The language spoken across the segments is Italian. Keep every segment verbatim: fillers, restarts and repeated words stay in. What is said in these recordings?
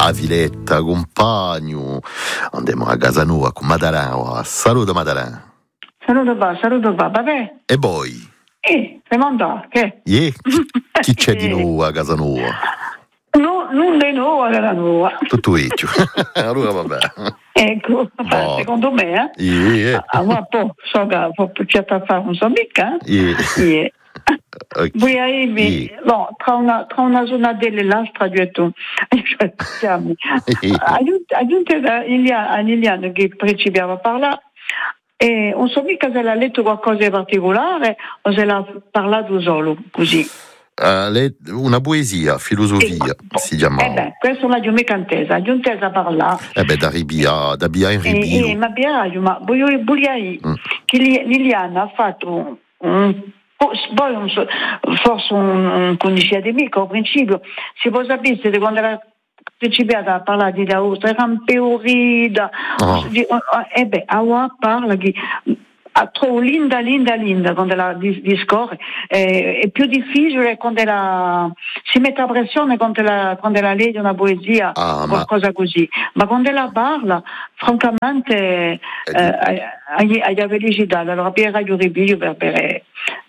a Villetta, compagno. Andiamo a casa nuova con Madarà. Saluto Madarà. Saluto va, saluto va, vabbè. E poi? Eh, sei mandato, che? Yeah. Chi, chi c'è di nuovo a casa nuova? No, non di nuovo a casa nuova. Tutto vecchio. Allora vabbè. Ecco, Boh. secondo me, eh? Yeah. Ah, ma poi, so che può cercare a fare un so mica. Yeah. Yeah. Okay. Poi arrivi, Yeah. no, tra una, tra una zona dell'altra, ho detto, aggiunte a Liliane che principiava a parlare, e non so mica se l'ha letto qualcosa di particolare o se l'ha parlato solo, così. Uh, le, una poesia, filosofia, Ecco. si chiama. Eh beh, questo l'ho mica intesa, l'ho intesa a parlare. Eh beh, da ribia, da bia in ribio. Eh, eh, ma Biagio, ma voglio dire mm. che Liliana ha fatto un poi un, forse un, un condizione di mica al principio, si può sapere che quando era principiata a parlare di D'Aosta, era un peorida, oh. E beh, ora parla che trovo linda, linda, linda quando la discorre, eh, è più difficile quando la, si mette a pressione quando la, quando la legge una poesia, ah, qualcosa ma... così, ma quando la parla, francamente, eh, agli felicità, allora per Radio Ribio, per, per,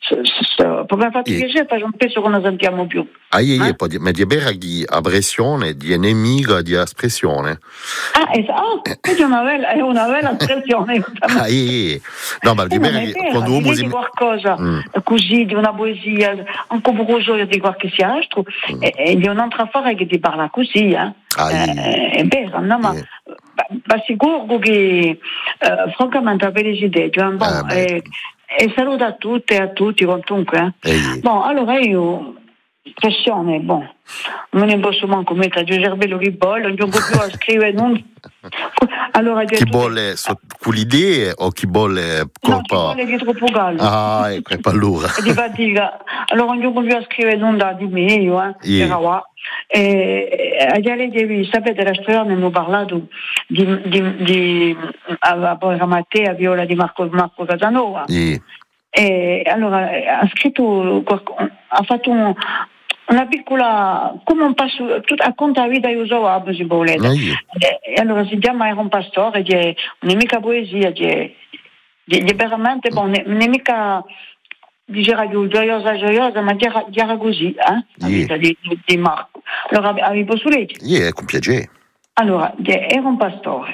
per me fa piacere perché non penso che non sentiamo più. Ah, io, io, ma di avere di pressione, di nemica, di espressione. Ah, esatto, è una bella, è una bella espressione. Ah, io, no, ma di avere quando uno si qualcosa mm. così, di una poesia, un po' curioso di qualche altro, mm. e, e di un'altra affare che ti parla così, eh. Ah, eh, è vero, no, ma yeah. ma sicuro che uh, francamente la felicità, cioè, bon, ah, e, e saluto a tutte e a tutti quantunque. Eh. Eh. Bon, allora io pressione, bon, non ne posso manco mettere giù il cervello che bolle, non ho più a scrivere non... allora, chi vuole so, con l'idea o chi vuole colpa? No, chi vuole dietro Pogallo. Ah, ecco, è allora. Di fatica. Allora non ho più a scrivere non da di meglio, eh, yeah. Era qua. E agli sapete, la storia ne ho parlato di, di, di a, a Matteo, a Viola di Marco, Marco Casanova. Yeah. E allora ha scritto, ha fatto un, una piccola, come un passo, tutta, racconta la vita io so a se volete. Ah, yeah. e, e allora si chiama Era un pastore, è un'amica poesia, è veramente mm. buona, un'amica dice gioiosa gioiosa, ma era così, eh? La yeah. vita di, di Marco. Allora avevo su legge. Yeah, con piacere. Allora, era un pastore,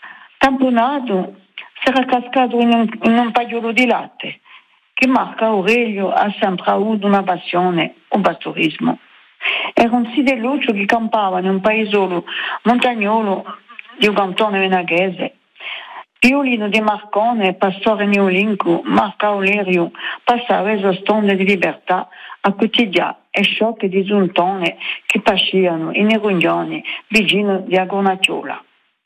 tamponato, si era cascato in un, in un pagliolo di latte. Che Marco Aurelio ha sempre avuto una passione, un pastorismo. Era un sidelluccio che campava in un paesolo montagnolo di un cantone venaghese. Piolino di Marcone, pastore neolinco, Marco Aurelio passava le stonde di libertà a quotidiano e sciocche di zuntone che pasciano in Nerugnoni, vicino di Agonacciola.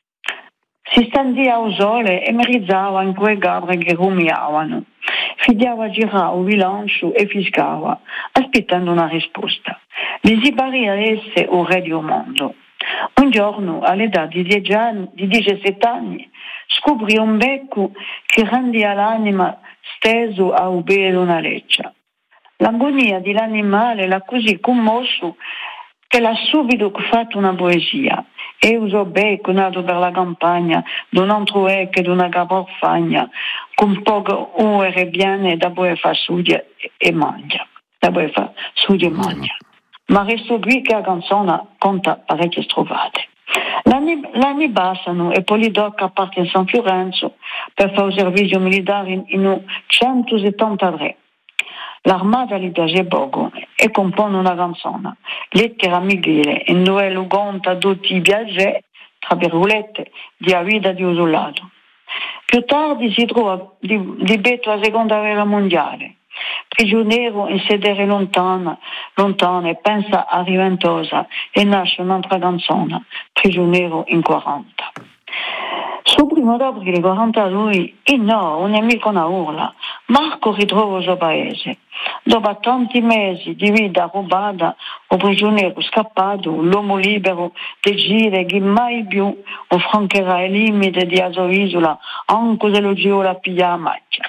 Si standia al sole e merizzava in quei gabri che rumiavano. Fidiava a girare un bilancio e fiscava, aspettando una risposta. Gli si pariva essere un re di un mondo. Un giorno, all'età di dieci anni, di diciassette anni, scoprì un becco che rendeva l'anima steso a ubere una leccia. L'agonia dell'animale l'ha così commosso che l'ha subito fatto una poesia. E usò becco nato per la campagna, d'un altro ecco d'una caporfagna, con poco ore biane da poi fa studia e mangia. Da poi fa studia e mangia. Ma resto qui che la canzone conta parecchie strovate. L'anni, l'anni passano e Polidocca parte in San Fiorenzo per fare un servizio militare in, in centosettantatré. L'armata gli piace poco e compone una canzone, Lettera a Michele, in dove lo conta tutti i viaggi, tra virgolette, di a vita di un soldato. Più tardi si trova di, di betto alla seconda guerra mondiale, prigioniero in sedere lontana, lontana e pensa a Riventosa e nasce un'altra canzone, Prigioniero in quaranta. Sul primo d'aprile quarantadue, il no, un nemico una urla, Marco ritrova il suo paese. Dopo tanti mesi di vita rubata, un prigioniero scappato, l'uomo libero decide che mai più affronterà i limiti di sua isola, anche se lo giro la piglia a macchia.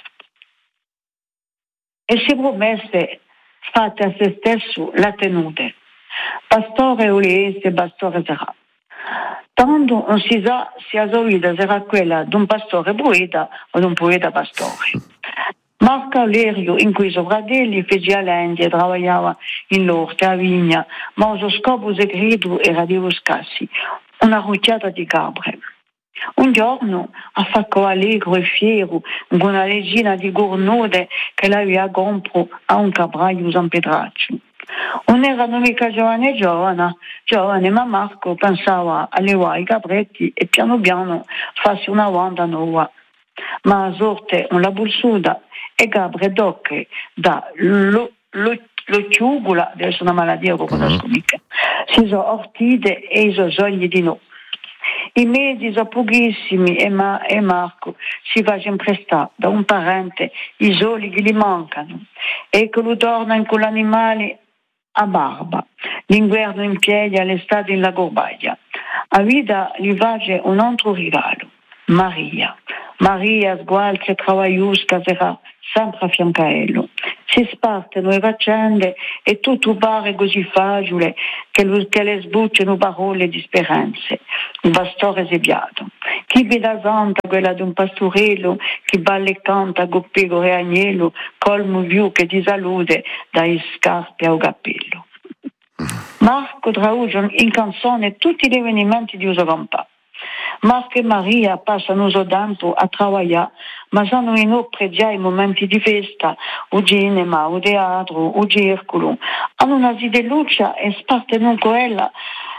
E si promesse fatte a se stesso la tenute. Pastore Ulisse, pastore sarà. Tanto non si sa se la sua vita sarà quella di un pastore poeta o di un poeta pastore. Marco Aulerio, in cui i suoi fratelli fecero l'India e lavorava in l'orto a vigna, ma il suo scopo segreto era di buscarsi una rucciata di capre. Un giorno affaccò allegro e fiero con una leggina di gornode che l'aveva comprato a un capraio San Petraccio. Non erano mica giovane giovane, giovane, ma Marco pensava a levare i capretti e piano piano farsi una vanda nuova. Ma a sorte non la bursuda e capre d'ocche da lo, lo, lo ciugula, deve essere una malattia che conosco mica, si sono ortide e i suoi sogni di no. I mesi sono pochissimi e, Ma- e Marco si fa sempre stare da un parente i soli che gli mancano e che lo tornano con l'animale a barba, l'inverno in piedi, all'estate in la gorbaglia. A vita gli face un altro regalo, Maria. Maria sgualza e travagliusca sarà sempre a fiancaello. Si spartono le faccende e tutto pare così facile che, lo, che le sbucciano parole di speranze. Un pastore sebiato. Chi vede santa quella di un pastorello che balla e canta con pecore e agnello, colmo più che di salute dai scarpe al cappello. Marco traduce in canzone tutti gli avvenimenti di uso campà. Marco e Maria passano il tempo a lavorare, ma sono inoltre già i momenti di festa, o cinema, o teatro, o circolo. Hanno una sideluccia e spartono quella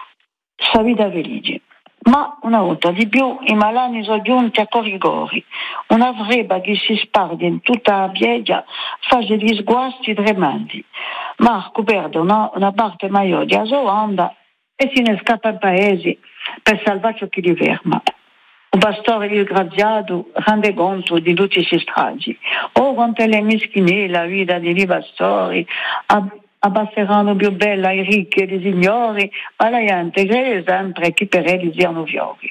sa vita felice. Ma una volta di più i malani sono giunti a corrigori. Una freba che si sparge in tutta la pieggia fa degli sguasti tremendi. Marco perde una, una parte maggiore della sua onda e se ne scappa in paese per salvare ciò che li ferma. Un pastore disgraziato rende conto di tutti questi stragi. Oh, quanto è meschine la vita dei pastori, abbasseranno più bella i ricchi e i signori, ma la gente crede sempre che per elli siano fiori.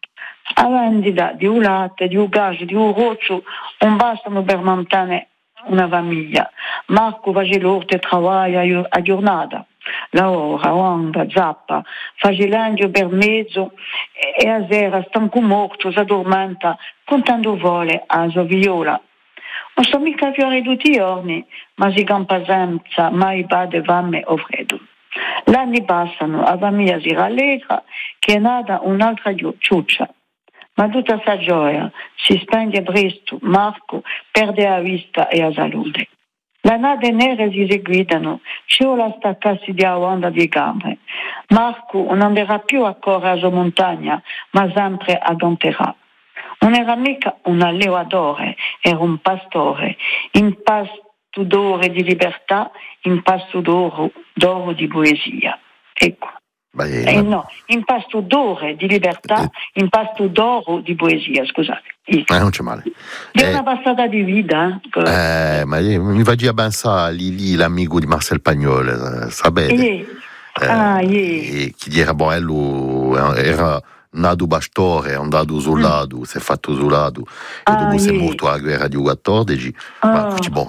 A vendita di un latte, di un gas, di un roccio, non bastano per mantenere una famiglia. Marco face l'orto e lavora a giornata. Lavora, onda, zappa, face l'angio per mezzo e a sera, stanco morto, si addormenta con tanto vuole a sua viola. Non sono mica fiori tutti i giorni, ma si campa senza mai bade fame o freddo. L'anni passano, la famiglia si rallegra che è nata un'altra ciuccia. Ma tutta questa gioia si spende presto, Marco perde la vista e la salute. Le nade nere si seguitano, c'è la staccarsi di onda di gambe. Marco non andrà più a correre sulla montagna, ma sempre a ganterà. Non era mica un allevatore, era un pastore, in pasto d'oro di libertà, in pasto d'oro, d'oro di poesia. Ecco. Beh, eh, no, in pasto d'oro di libertà, eh, in pasto d'oro di poesia, scusate. Eh, non c'è male. È eh, una passata di vita. Eh, ma mi va a pensare lì, lì l'amico di Marcel Pagnol, sapete? Yeah. Eh, ah, yeah. Chi era bello, era nato pastore, è andato soldato, mm. si è fatto soldato, e ah, dopo si è yeah. morto alla guerra di quattordici, ah. ma bon,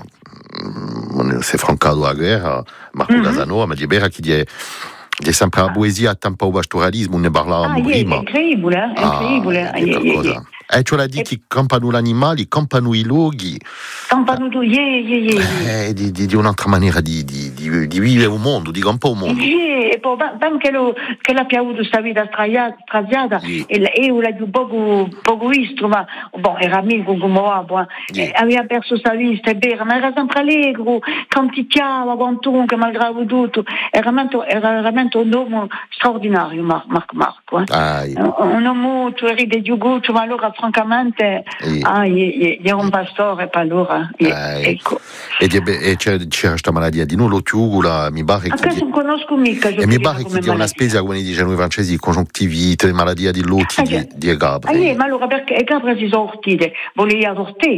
si è francato la guerra, Marco mm-hmm. Casanova, ma di vera chi è C'è sempre la poesia a tempo pastoralismo, ne parlavamo ah, prima. È incredibile, è incredibile. Ah, yeah, yeah, yeah. E cioè la di che campano gli animali, campano i luoghi. Campano tu, yeah, yeah, yeah. Eh, di, di, di un'altra maniera di, di, di, di vivere un mondo, di campare un mondo. Yeah, e poi anche lo, che l'abbia avuto questa vita straziata, yeah. e io l'ho poco, poco visto, ma bon, era amico come uomo, yeah. aveva perso sa vista, è vero, ma era sempre allegro, canticchiava, quantunque, malgrado tutto, era veramente, era veramente un uomo straordinario, Marco Marco. Marco eh. ah, yeah. Un uomo, tu ride di guccio, ma allora francamente, yeah. ah, era un pastore, per allora, yeah. ah, yeah. ecco. E, e c'era questa malattia di nulla, tiugula, mi pare che... non conosco mica. E mi pare che è una spesa, come dicono i francesi, congiuntivite, malattia di lutti, ah, di, di capre. Ah, yeah, ma allora perché le capre si sono ortite, voleva ortire,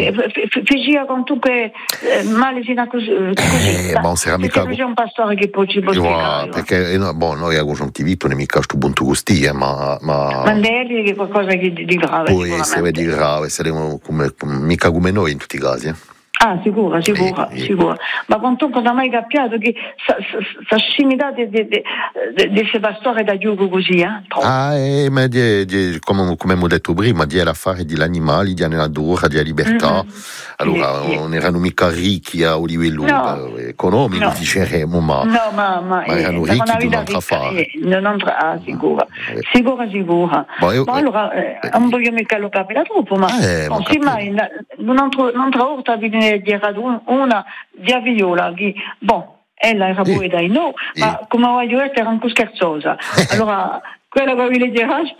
faceva quantunque male fino a così. Eh, ma se era mica... Perché c'è un pastore che poi ci può spiegare. Perché, no, bon, noi a congiuntivite non è mica sto punto così, eh, ma... Ma, ma lei è qualcosa di, di grave, può essere di grave, saremo come, mica come noi in tutti i casi, eh. Ah, sicuro, sicuro, eh, sicuro. Ma quanto non ha mai capito che questa scimità di questi pastori da giugo così, eh? Ah, eh, ma di, di, come, come ho detto prima, di l'affare degli animali, di natura, di libertà. Mm-hmm. Allora, sì, sì. Non erano mica ricchi a livello no. economico, no. diceremo, ma, no, ma, ma, ma erano eh, ricchi di un'altra affare. Eh, un'altra, ah, sicuro, eh. sicuro, sicuro. Ma, io, ma allora, eh, eh, non voglio mica lo capire troppo, ma eh, non si mai, un'altra volta viene di una di Aviola, che, boh, ella era buona dai no, eh. ma come voglio dire era un po' scherzosa. Allora, quella che voglio dire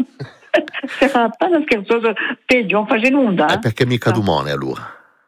era appena scherzosa, peggio, non faceva nulla. Eh, perché mica domani allora?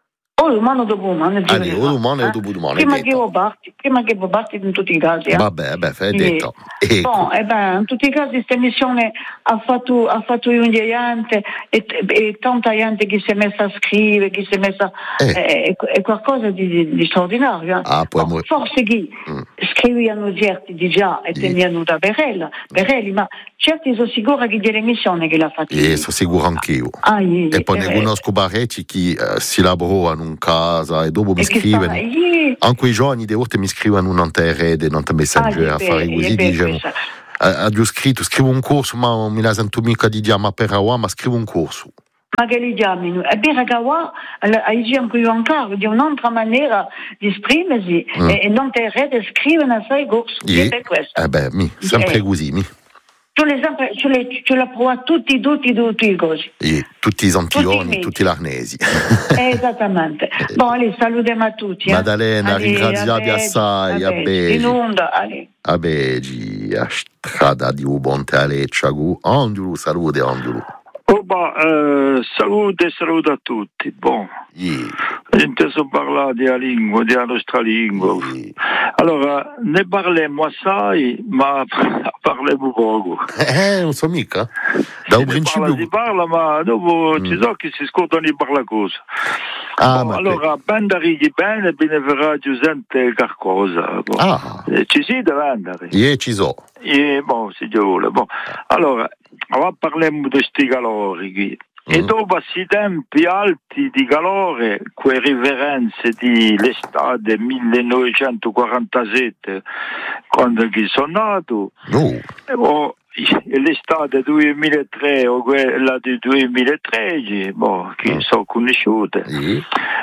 O l'umano dopo umano, allora, o domani o dopo domani. Prima che io parti, prima che io parti in tutti i casi. Eh? Vabbè, beh, è detto. E, bon, eh ben, in tutti i casi questa emissione ha fatto, ha fatto un gente e, e tanta gente che si è messa a scrivere, che si è messa eh. è, è qualcosa di, di, di straordinario. Eh? Ah, bon, mo- forse che mm. scrivevano certi di già e tenevano da Berella, Berelli, ma certi sono sicura che dell'emissione che l'ha fatta. E sono sicuro anch'io. Ah, yeah, e poi ne conosco parecchi che uh, si lavorano in casa e dopo mi scrivono yeah. anche i giorni di volte mi scrivono un anterrede non messenger ah, a fare così diciamo ha già scritto scrivo un corso ma mi la sento mica di dire ma per ora ma scrivo un corso ma che li chiamano e per Agawa hai anche io ancora di un'altra maniera di esprimersi mm. e non te rede scrivere a sei corso yeah. per questo eh beh mi sempre eh. così mi tu le sempre ce le ce la prova tutti tutti tutti i cosi yeah. tutti i zampioni tutti gli arnesi esattamente bon allez salutiamo a tutti Maddalena ringraziati assai a Begi in onda a Begi a strada di Ubonte Alecciagu Angelo salute Angelo oh bah, eh, salute salute a tutti bon yeah. inteso parlare della lingua della nostra lingua yeah. allora ne parliamo assai ma parliamo poco eh non so mica da un principio parla, si parla ma dopo mm. ci so che si scordano di parlare cosa ah, bon, allora ben da righi bene bene verrà gente qualcosa bon. ah. eh, ci si deve andare yeah, ci so e bon si vuole bon allora ora parliamo di sti calori qui. Mm. E dopo si tempi alti di calore, quelle riverenze di l'estate millenovecentoquarantasette, quando sono nato, no. o l'estate duemilatré o quella del duemilatredici, boh, che mm. sono conosciute, mm.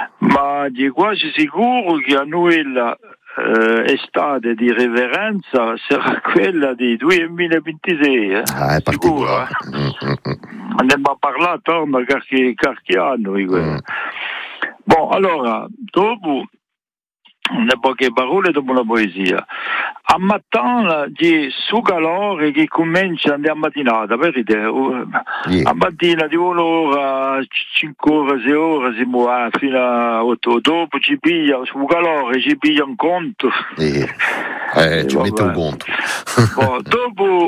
ma di quasi sicuro che a noi la Uh, estate di reverenza sarà quella di duemilaventisei eh? ah, è sicuro eh? Andiamo a parlare torno qualche, qualche anno mm. Bon, allora dopo le poche parole dopo la poesia a mattina di su calore che comincia a mattinata per idea yeah. a mattina di un'ora cinque ore sei ore si muove fino a otto dopo ci piglia su calore ci piglia un conto yeah. eh, ci mette un conto bon, dopo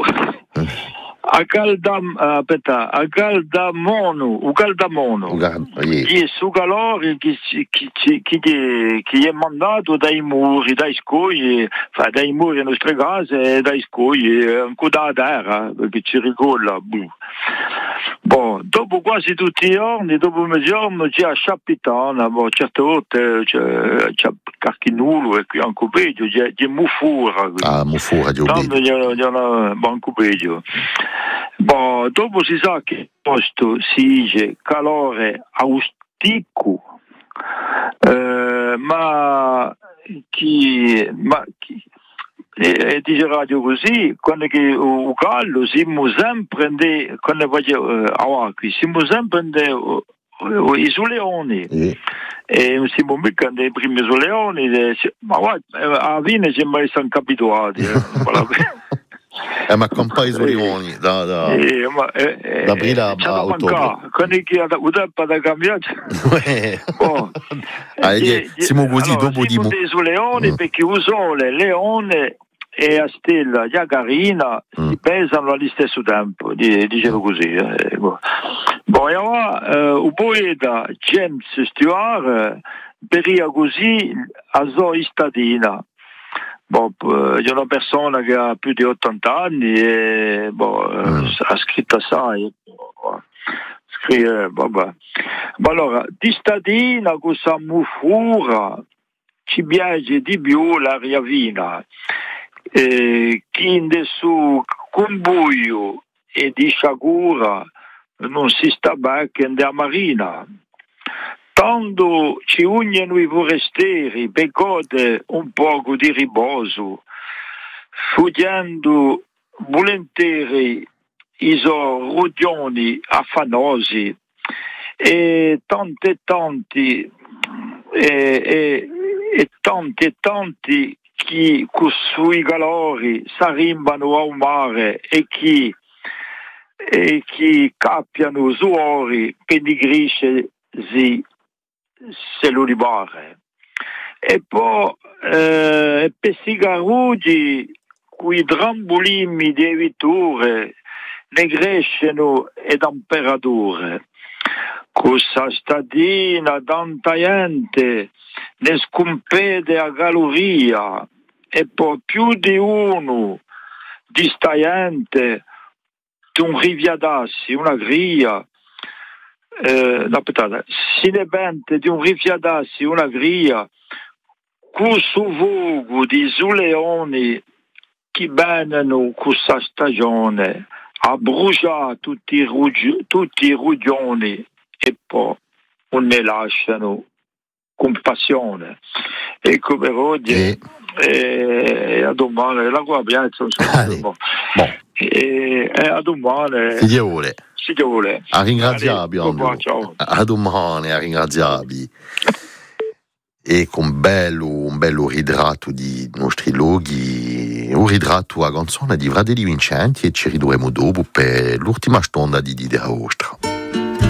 a calda aspetta a caldamono un caldamono che è su calore che che che che è mandato dai muri dai scogli fa dai muri delle nostre case dai scogli ancora da terra perché ci ricolla bon dopo quasi tutti i giorni dopo mezzogiorno c'è a Sciappitana bon certe volte c'è c'è Carchinulo e qui anche peggio c'è c'è Mufura ah Mufura c'è un banco peggio. Bon, dopo si sa che il posto si dice calore austico, eh, ma chi, ma chi e dice radio così, quando che o caldo siamo sempre de, quando faccio eh, qui siamo sempre de, uh, i soleoni mm. e non siamo mica dei primi soleoni, de, ma guarda, a fine siamo abituati. Eh, Eh, ma con paesi orioni da da eh, ma, eh, da aprile a, a ottobre quando chi ha un tempo da cambiare oh. ah, eh, siamo così allora, dopo siamo di dei leoni mm. perché il sole leone e a stella già carina mm. si pesano allo stesso tempo dicevo così eh. Bon, e ora eh, un poeta James Stewart peria così a sua istadina. Bon, c'è una persona che ha più di ottanta anni e bon, mm. ha scritto assai, ha Eh, vabbè. Ma allora, di stadina questa mufura ci piace di più la riavina, eh, chi in su cumbuio e di sciagura non si sta bene che in marina. Tanto ci uniano i forestieri per godere un poco di riposo, fuggendo volentieri i rugioni affanosi e tanti e tanti e, e, e tanti e tanti che sui calori si arrimbano al mare e chi e chi cappiano su ori per digrisce se lo ribare e poi eh, per sigaruggi quei trambolini di vetture ne crescono e temperature. Questa stadina tanta gente ne scompede a caloria e poi più di uno di sta gente un rifiatassi, una gria eh, no, aspettate, si ne pente di un rifiatassi, una gria questo fuoco di suleoni che vengono questa stagione a bruciare tutti i, ruggi, tutti i rugioni e poi non ne lasciano compassione. Ecco per oggi e, e a domani la qua piazza e, e a domani si vuole si vuole a ringraziarvi a domani a ringraziarvi e con bello, un bello ritrato di nostri luoghi, un ritrato a canzone di Vradeli Vincenti e ci ridurremo dopo per l'ultima stonda di Didera Ostra.